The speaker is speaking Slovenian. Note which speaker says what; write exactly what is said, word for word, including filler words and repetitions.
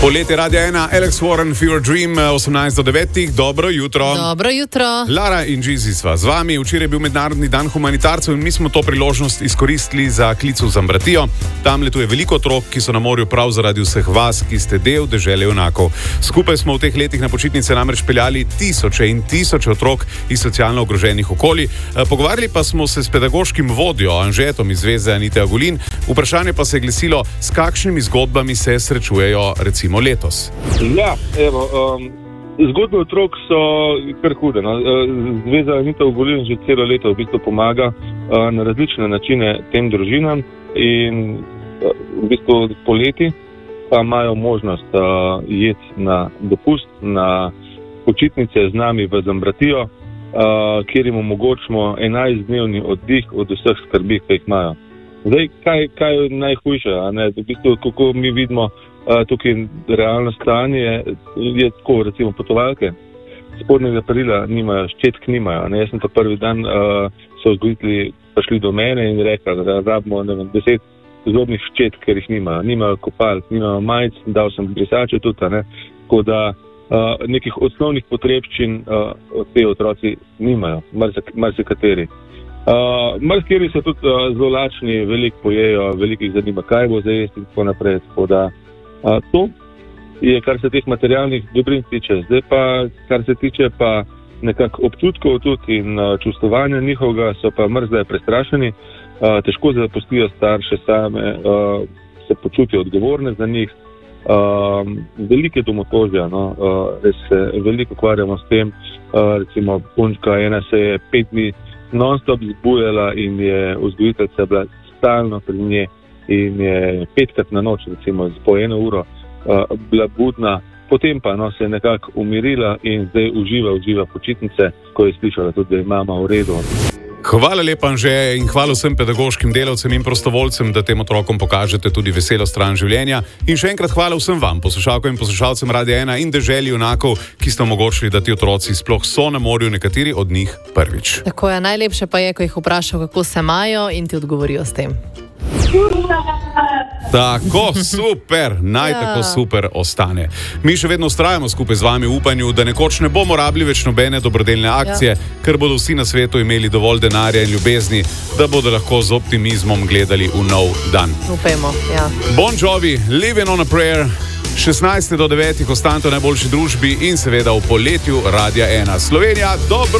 Speaker 1: Poletje Radia ena, Alex Warren, Fever Dream, osemnajst do devetih, dobro jutro.
Speaker 2: Dobro jutro.
Speaker 1: Lara in Gizi sva z vami. Včeraj je bil mednarodni dan humanitarcev in mi smo to priložnost izkoristili za klic v Zambratijo. Tam letuje veliko otrok, ki so na morju prav zaradi vseh vas, ki ste del dežele junakov. Skupaj smo v teh letih na počitnice namreč peljali tisoče in tisoče otrok iz socialno ogroženih okolij. Pogovarjali pa smo se s pedagoškim vodjo Anžetom iz Zveze Anite Agulin. Vprašanje pa se je glesilo, s kakšnimi zgodbami se srečujejo recimo letos.
Speaker 3: Ja, evo, um, zgodbe otrok so kar hude. No. Zveza Anita Agulin že celo leto v bistvu pomaga uh, na različne načine tem družinam in uh, v bistvu poleti pa imajo možnost uh, jeti na dopust, na počitnice z nami v Zambratijo, uh, kjer jim omogočimo enajstdnevni oddih od vseh skrbi, ki jih imajo. Zdaj, kaj, kaj je najhujše? A ne? V bistvu, kako mi vidimo uh, tukaj realno stanje, je tako, recimo potovalke. Spodnjega perila nimajo, ščetk nimajo. Ne? Jaz sem to prvi dan, uh, so vzgojitelji prišli do mene in rekli, da rabimo ne vem, deset zobnih ščetk, ker jih nimajo. Nimajo kopalk, nimajo majic, dal sem brisače tudi. Ne? Tako da uh, nekih osnovnih potrebščin uh, te otroci nimajo, marsikateri. Uh, Marsikateri so tudi uh, zelo lačni, veliko pojejo, veliko jih zanima, kaj bo za jesti in tako naprej. Tako da, uh, to je, kar se teh materialnih dobrin tiče. Zdaj pa, kar se tiče pa nekako občutkov tudi in uh, čustovanja njihovega, so pa mrzle prestrašeni, uh, težko zapustijo starše same, uh, se počutijo odgovorne za njih. Uh, velike domotožja, no, uh, res se veliko ukvarjamo s tem. Uh, recimo punčka ena se je pet dni non-stop zbujala in je vzgojiteljica bila stalno pri nje in je petkrat na noč, recimo po eno uro, uh, bila budna. Potem pa no, se je nekako umirila in zdaj uživa, uživa počitnice, ko je slišala tudi, da je mama v redu.
Speaker 1: Hvala lepa, Anže, in hvala vsem pedagoškim delavcem in prostovoljcem, da tem otrokom pokažete tudi veselo stran življenja. In še enkrat hvala vsem vam, poslušalkam in poslušalcem Radia ena in deželi junakov, ki ste omogočili, da ti otroci sploh so na morju, nekateri od njih prvič.
Speaker 2: Tako je, najlepše pa je, ko jih vprašajo, kako se imajo in ti odgovorijo s tem.
Speaker 1: Tako super, naj ja. tako super ostane. Mi še vedno vztrajamo skupaj z vami v upanju, da nekoč ne bomo rabili več nobene dobrodelne akcije, ja. ker bodo vsi na svetu imeli dovolj denarja in ljubezni, da bodo lahko z optimizmom gledali v nov dan.
Speaker 2: Upajmo, ja.
Speaker 1: Bon Jovi, Living on a Prayer, šestnajst do devetih, ostanite v najboljši družbi in seveda v poletju Radia ena. Slovenija, dobro!